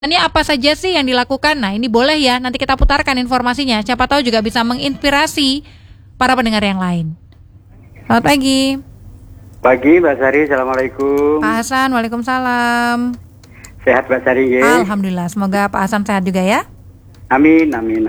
Ini apa saja sih yang dilakukan? Nah, ini boleh ya, nanti kita putarkan informasinya. Siapa tahu juga bisa menginspirasi para pendengar yang lain. Selamat pagi. Pagi Mbak Sari, Assalamualaikum. Pak Hasan, Waalaikumsalam. Sehat Mbak Sari ya? Alhamdulillah, semoga Pak Hasan sehat juga ya. Amin.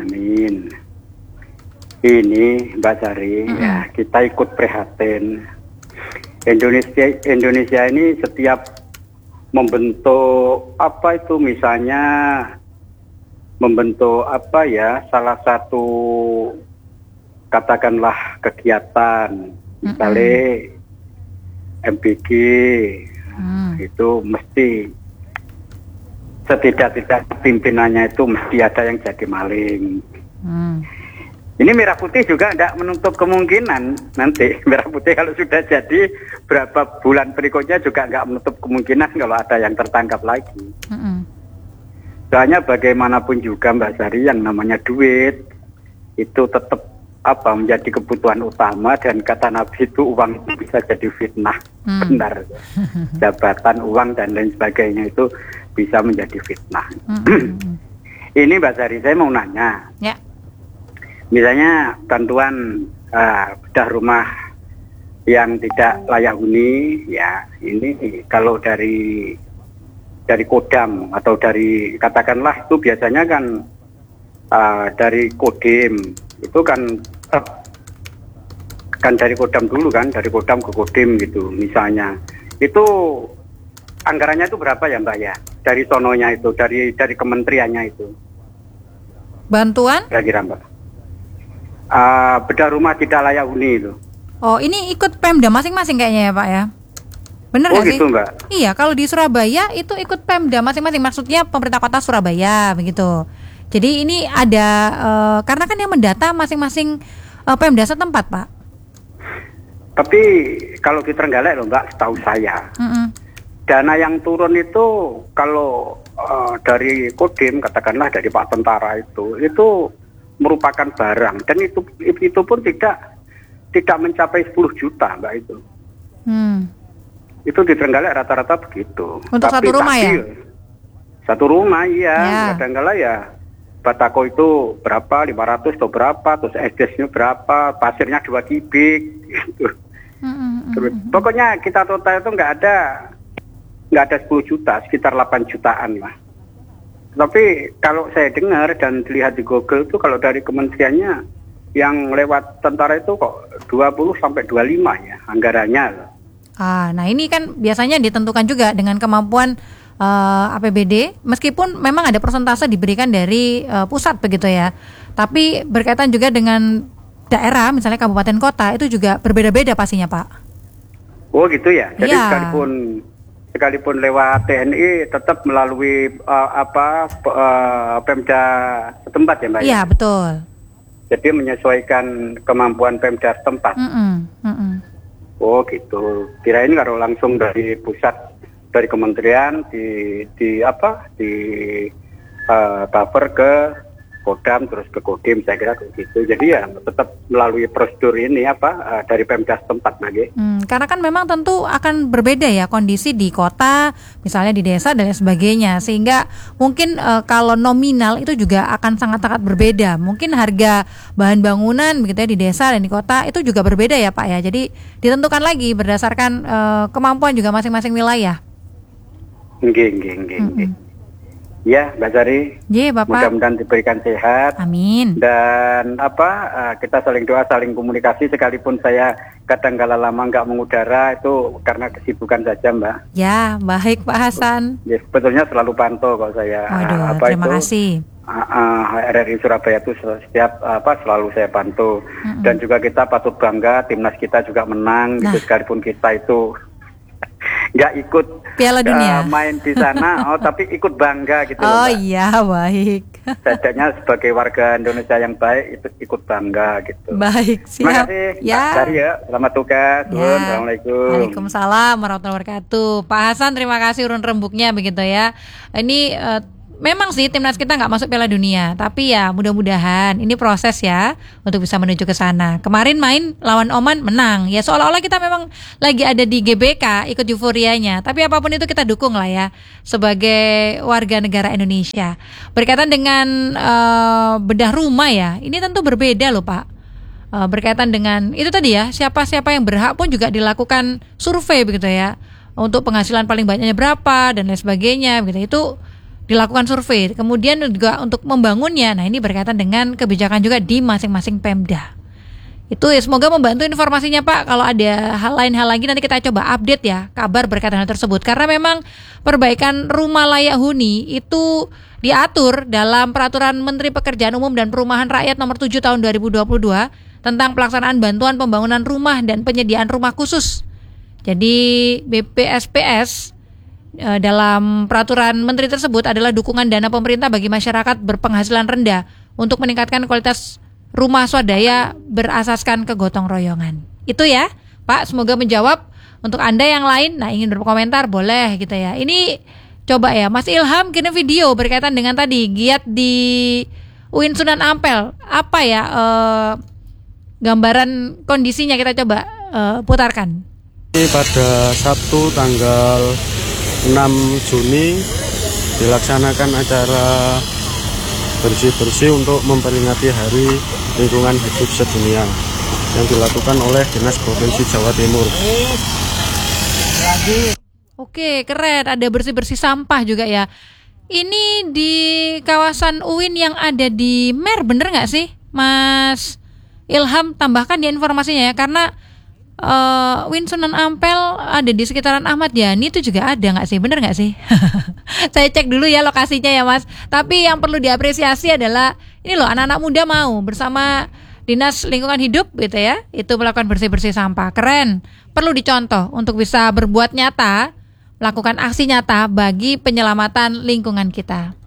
Ini Mbak Sari, ya kita ikut prihatin. Indonesia ini setiap membentuk misalnya membentuk salah satu katakanlah kegiatan misalnya MBG itu mesti setidak-tidak pimpinannya itu mesti ada yang jadi maling. Ini Merah Putih juga tidak menutup kemungkinan nanti Merah Putih kalau sudah jadi berapa bulan berikutnya juga nggak menutup kemungkinan kalau ada yang tertangkap lagi. Soalnya bagaimanapun juga Mbak Sari yang namanya duit itu tetap menjadi kebutuhan utama, dan kata Nabi itu uang itu bisa jadi fitnah. Benar, jabatan, uang dan lain sebagainya itu bisa menjadi fitnah. Ini Mbak Sari, saya mau nanya Ya. Misalnya bantuan bedah rumah yang tidak layak huni, ya ini kalau dari Kodam atau dari katakanlah itu biasanya kan dari Kodim itu kan dari Kodam dulu kan, dari Kodam ke Kodim gitu misalnya. Itu anggarannya itu berapa ya Mbak ya? Dari sononya itu, dari kementeriannya itu. Bantuan? Kira-kira Mbak. Bedah rumah tidak layak huni itu. Oh, ini ikut Pemda masing-masing kayaknya ya Pak ya? Bener nggak sih? Gitu Mbak? Iya, kalau di Surabaya itu ikut Pemda masing-masing, maksudnya pemerintah kota Surabaya begitu. Jadi ini ada karena kan yang mendata masing-masing Pemda setempat Pak. Tapi kalau di Trenggalek loh Mbak, setahu saya dana yang turun itu kalau dari Kodim katakanlah dari Pak Tentara itu merupakan barang, dan itu pun tidak mencapai 10 juta Mbak itu. Itu di Trenggalek rata-rata begitu. Untuk satu rumah ya? Satu rumah iya. Kadang-kala ya batako itu berapa, 500 atau berapa, terus esdesnya berapa, pasirnya 2 kubik gitu. Pokoknya kita total itu nggak ada 10 juta, sekitar 8 jutaan lah. Tapi kalau saya dengar dan dilihat di Google itu kalau dari kementeriannya yang lewat tentara itu kok 20 sampai 25 ya anggarannya. Nah ini kan biasanya ditentukan juga dengan kemampuan APBD, meskipun memang ada persentase diberikan dari pusat begitu ya. Tapi berkaitan juga dengan daerah, misalnya kabupaten kota itu juga berbeda-beda pastinya Pak. Oh gitu ya. Jadi sekalipun lewat TNI tetap melalui Pemda setempat ya Mbak? Iya betul. Jadi menyesuaikan kemampuan Pemda setempat. Oh gitu. Kirain kalau langsung dari pusat, dari kementerian buffer ke Kodam terus ke Kodim, saya kira begitu. Jadi ya tetap melalui prosedur ini dari Pemda setempat lagi. Karena kan memang tentu akan berbeda ya kondisi di kota, misalnya di desa dan lain sebagainya, sehingga mungkin kalau nominal itu juga akan sangat-sangat berbeda. Mungkin harga bahan bangunan begitu ya di desa dan di kota itu juga berbeda ya Pak ya. Jadi ditentukan lagi berdasarkan kemampuan juga masing-masing wilayah. Nggih. Ya, Mbak Sari. Iya, Bapak. Mudah-mudahan diberikan sehat. Amin. Dan kita saling doa, saling komunikasi. Sekalipun saya kadang-kala lama nggak mengudara itu karena kesibukan saja, Mbak. Ya, baik Pak Hasan. Ya, sebetulnya selalu pantau kalau saya. Waduh, terima kasih. RRI Surabaya itu setiap selalu saya pantau. Dan juga kita patut bangga, timnas kita juga menang. Gitu, sekalipun kita itu nggak ikut Piala Dunia main di sana, tapi ikut bangga gitu. Oh iya, baik. Setidaknya sebagai warga Indonesia yang baik itu ikut bangga gitu. Baik, siap. Terima kasih, ya. Dari ya. Selamat tugas. Ya. Assalamualaikum. Waalaikumsalam warahmatullahi wabarakatuh. Pak Hasan, terima kasih urun rembuknya begitu ya. Ini memang sih timnas kita nggak masuk Piala Dunia, tapi ya mudah-mudahan ini proses ya untuk bisa menuju ke sana. Kemarin main lawan Oman menang, ya seolah-olah kita memang lagi ada di GBK ikut euforianya. Tapi apapun itu kita dukung lah ya sebagai warga negara Indonesia. Berkaitan dengan bedah rumah ya, ini tentu berbeda loh Pak. Berkaitan dengan itu tadi ya, siapa-siapa yang berhak pun juga dilakukan survei begitu ya. Untuk penghasilan paling banyaknya berapa dan lain sebagainya begitu, itu dilakukan survei. Kemudian juga untuk membangunnya, nah ini berkaitan dengan kebijakan juga di masing-masing Pemda. Itu ya, semoga membantu informasinya Pak. Kalau ada hal lagi nanti kita coba update ya kabar berkaitan hal tersebut. Karena memang perbaikan rumah layak huni itu diatur dalam Peraturan Menteri Pekerjaan Umum dan Perumahan Rakyat Nomor 7 Tahun 2022 tentang pelaksanaan bantuan pembangunan rumah dan penyediaan rumah khusus. Jadi BPSPS dalam peraturan menteri tersebut adalah dukungan dana pemerintah bagi masyarakat berpenghasilan rendah untuk meningkatkan kualitas rumah swadaya berasaskan kegotong royongan. Itu ya Pak, semoga menjawab. Untuk Anda yang lain, nah ingin berkomentar boleh gitu ya. Ini coba ya Mas Ilham kirim video berkaitan dengan tadi giat di UIN Sunan Ampel. Apa ya gambaran kondisinya, kita coba putarkan. Pada Sabtu tanggal 6 Juni dilaksanakan acara bersih-bersih untuk memperingati Hari Lingkungan Hidup Sedunia yang dilakukan oleh Dinas Provinsi Jawa Timur. Oke, keren, ada bersih-bersih sampah juga ya. Ini di kawasan UIN yang ada di Mer, bener nggak sih Mas Ilham? Tambahkan di informasinya ya, karena UIN Sunan Ampel ada di sekitaran Ahmad Yani itu juga ada nggak sih? Bener nggak sih? Saya cek dulu ya lokasinya ya Mas. Tapi yang perlu diapresiasi adalah ini loh, anak-anak muda mau bersama Dinas Lingkungan Hidup gitu ya, itu melakukan bersih-bersih sampah. Keren, perlu dicontoh untuk bisa berbuat nyata, melakukan aksi nyata bagi penyelamatan lingkungan kita.